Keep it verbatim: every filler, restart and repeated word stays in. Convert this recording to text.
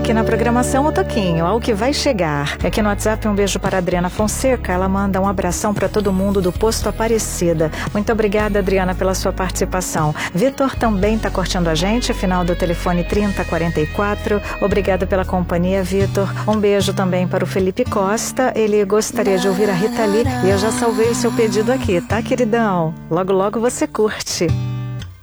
aqui na programação o Toquinho, ao que vai chegar. Aqui no WhatsApp, um beijo para a Adriana Fonseca. Ela manda um abração para todo mundo do Posto Aparecida. Muito obrigada, Adriana, pela sua participação. Vitor também está curtindo a gente, final do telefone trinta quarenta e quatro. Obrigada pela companhia, Vitor. Um beijo também para o Felipe Costa. Ele gostaria de ouvir a Rita Lee e eu já salvei o seu pedido aqui, tá, queridão? Logo, logo você curte.